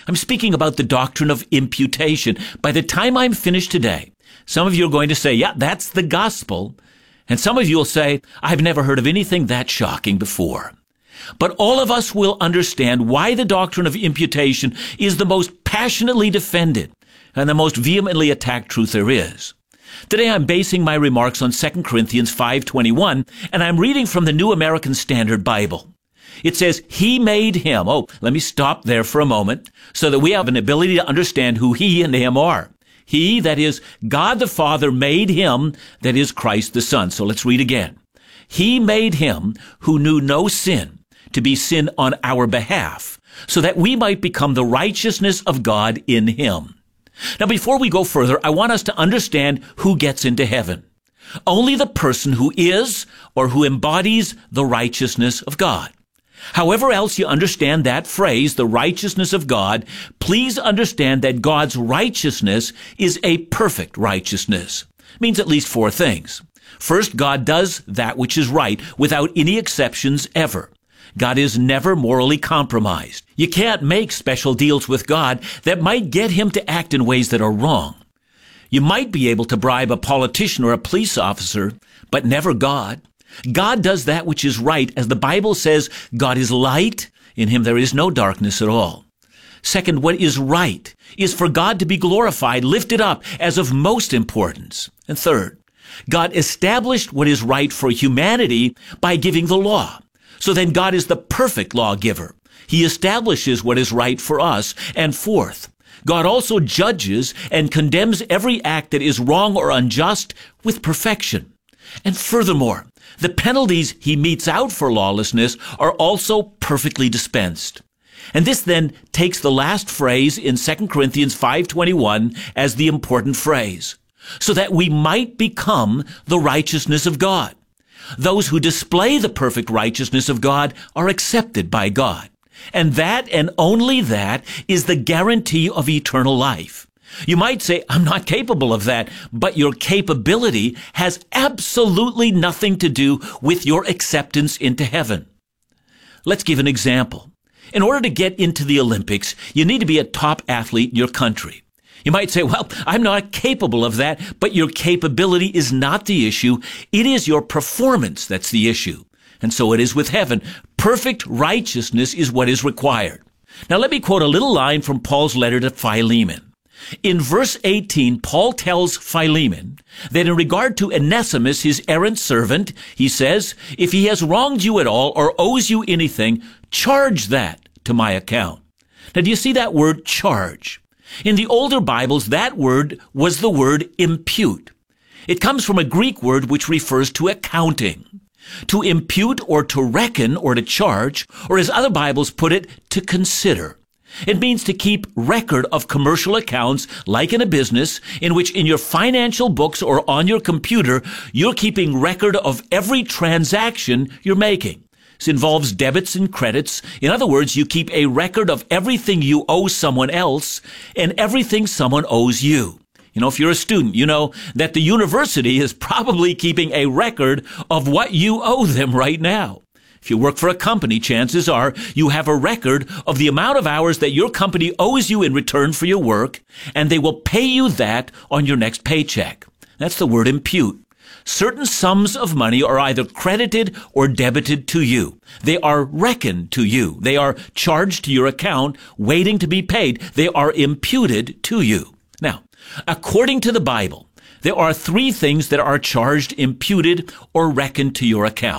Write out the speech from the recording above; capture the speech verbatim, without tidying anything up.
I'm speaking about the doctrine of imputation. By the time I'm finished today, some of you are going to say, yeah, that's the gospel. And some of you will say, I've never heard of anything that shocking before. But all of us will understand why the doctrine of imputation is the most passionately defended and the most vehemently attacked truth there is. Today I'm basing my remarks on Second Corinthians five twenty-one, and I'm reading from the New American Standard Bible. It says, He made him. Oh, let me stop there for a moment so that we have an ability to understand who He and Him are. He, that is, God the Father, made Him, that is, Christ the Son. So let's read again. He made Him who knew no sin to be sin on our behalf, so that we might become the righteousness of God in Him. Now, before we go further, I want us to understand who gets into heaven. Only the person who is or who embodies the righteousness of God. However else you understand that phrase, the righteousness of God, please understand that God's righteousness is a perfect righteousness. It means at least four things. First, God does that which is right without any exceptions ever. God is never morally compromised. You can't make special deals with God that might get Him to act in ways that are wrong. You might be able to bribe a politician or a police officer, but never God. God does that which is right. As the Bible says, God is light. In Him there is no darkness at all. Second, what is right is for God to be glorified, lifted up as of most importance. And third, God established what is right for humanity by giving the law. So then God is the perfect lawgiver. He establishes what is right for us. And fourth, God also judges and condemns every act that is wrong or unjust with perfection. And furthermore, the penalties He metes out for lawlessness are also perfectly dispensed. And this then takes the last phrase in Second Corinthians five twenty-one as the important phrase, so that we might become the righteousness of God. Those who display the perfect righteousness of God are accepted by God. And that and only that is the guarantee of eternal life. You might say, I'm not capable of that, but your capability has absolutely nothing to do with your acceptance into heaven. Let's give an example. In order to get into the Olympics, you need to be a top athlete in your country. You might say, well, I'm not capable of that, but your capability is not the issue. It is your performance that's the issue. And so it is with heaven. Perfect righteousness is what is required. Now let me quote a little line from Paul's letter to Philemon. In verse eighteen, Paul tells Philemon that in regard to Onesimus, his errant servant, he says, if he has wronged you at all or owes you anything, charge that to my account. Now do you see that word charge? In the older Bibles, that word was the word impute. It comes from a Greek word which refers to accounting. To impute or to reckon or to charge, or as other Bibles put it, to consider. It means to keep record of commercial accounts, like in a business, in which in your financial books or on your computer, you're keeping record of every transaction you're making. This involves debits and credits. In other words, you keep a record of everything you owe someone else and everything someone owes you. You know, if you're a student, you know that the university is probably keeping a record of what you owe them right now. If you work for a company, chances are you have a record of the amount of hours that your company owes you in return for your work, and they will pay you that on your next paycheck. That's the word impute. Certain sums of money are either credited or debited to you. They are reckoned to you. They are charged to your account, waiting to be paid. They are imputed to you. Now, according to the Bible, there are three things that are charged, imputed, or reckoned to your account.